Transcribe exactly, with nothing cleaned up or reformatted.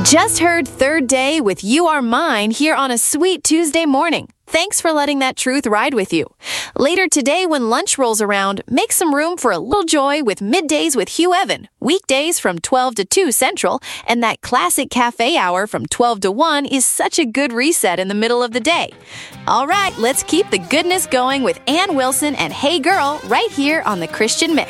Just heard Third Day with You Are Mine here on a sweet Tuesday morning. Thanks for letting that truth ride with you. Later today, when lunch rolls around, make some room for a little joy with Middays with Hugh Evan, weekdays from twelve to two Central, and that classic cafe hour from twelve to one is such a good reset in the middle of the day. All right, let's keep the goodness going with Ann Wilson and Hey Girl right here on The Christian Mix.